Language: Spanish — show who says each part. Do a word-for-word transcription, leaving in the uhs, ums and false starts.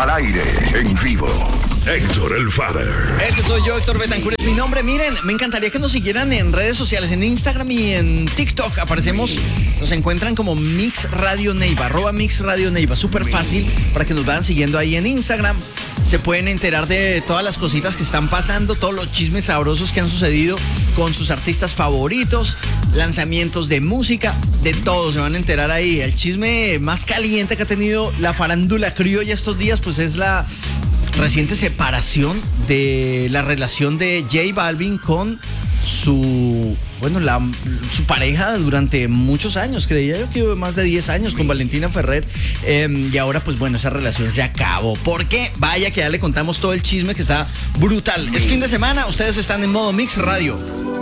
Speaker 1: Al aire, en vivo. Héctor el Father.
Speaker 2: Este soy yo, Héctor Betancourt es mi nombre. Miren, me encantaría que nos siguieran en redes sociales, en Instagram y en TikTok. Aparecemos, nos encuentran como Mix Radio Neiva, arroba Mix Radio Neiva. Súper fácil para que nos vayan siguiendo ahí en Instagram. Se pueden enterar de todas las cositas que están pasando, todos los chismes sabrosos que han sucedido con sus artistas favoritos, lanzamientos de música, de todo. Se van a enterar ahí. El chisme más caliente que ha tenido la farándula criolla estos días, pues es la reciente separación de la relación de J Balvin con su, bueno, la, su pareja durante muchos años, creía yo que más de diez años con Valentina Ferrer, eh, y ahora pues bueno, esa relación se acabó. ¿Por qué? Vaya que ya le contamos todo el chisme que está brutal. Es fin de semana, ustedes están en modo Mix Radio.